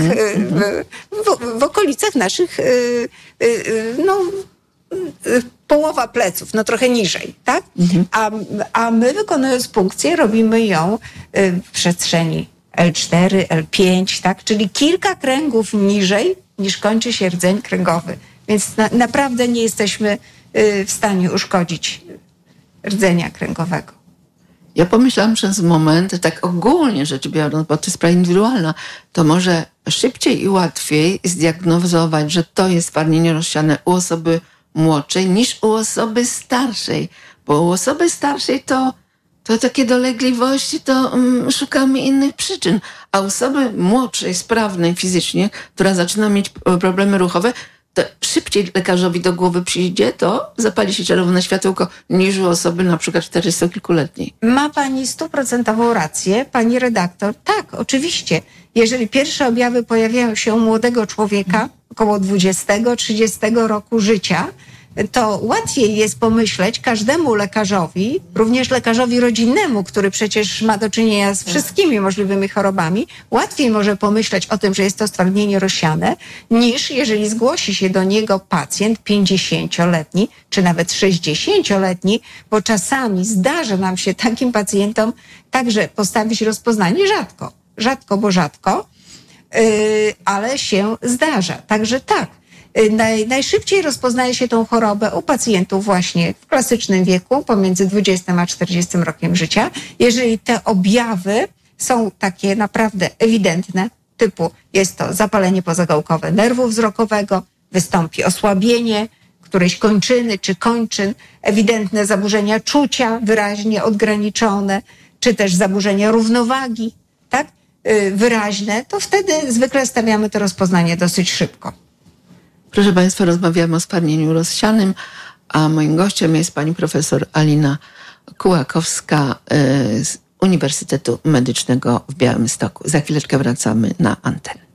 w okolicach naszych połowa pleców, trochę niżej, tak? A my wykonując punkcję robimy ją w przestrzeni L4, L5, tak? Czyli kilka kręgów niżej niż kończy się rdzeń kręgowy. Więc naprawdę nie jesteśmy w stanie uszkodzić rdzenia kręgowego. Ja pomyślałam przez moment, tak ogólnie rzecz biorąc, bo to jest sprawa indywidualna, to może szybciej i łatwiej zdiagnozować, że to jest stwardnienie rozsiane u osoby młodszej niż u osoby starszej. Bo u osoby starszej to takie dolegliwości, to szukamy innych przyczyn. A u osoby młodszej, sprawnej fizycznie, która zaczyna mieć problemy ruchowe, to szybciej lekarzowi do głowy przyjdzie, to zapali się czerwone światełko niż u osoby na przykład 40-kilkuletniej. Ma pani 100% rację, pani redaktor. Tak, oczywiście. Jeżeli pierwsze objawy pojawiają się u młodego człowieka, około 20-30 roku życia, to łatwiej jest pomyśleć każdemu lekarzowi, również lekarzowi rodzinnemu, który przecież ma do czynienia z wszystkimi możliwymi chorobami, łatwiej może pomyśleć o tym, że jest to stwardnienie rozsiane, niż jeżeli zgłosi się do niego pacjent 50-letni, czy nawet 60-letni, bo czasami zdarza nam się takim pacjentom także postawić rozpoznanie rzadko, ale się zdarza. Także tak. Najszybciej rozpoznaje się tą chorobę u pacjentów właśnie w klasycznym wieku, pomiędzy 20 a 40 rokiem życia. Jeżeli te objawy są takie naprawdę ewidentne, typu jest to zapalenie pozagałkowe nerwu wzrokowego, wystąpi osłabienie którejś kończyny czy kończyn, ewidentne zaburzenia czucia, wyraźnie odgraniczone, czy też zaburzenia równowagi, tak, wyraźne, to wtedy zwykle stawiamy to rozpoznanie dosyć szybko. Proszę Państwa, rozmawiamy o spalnieniu rozsianym, a moim gościem jest pani profesor Alina Kułakowska z Uniwersytetu Medycznego w Białymstoku. Za chwileczkę wracamy na antenę.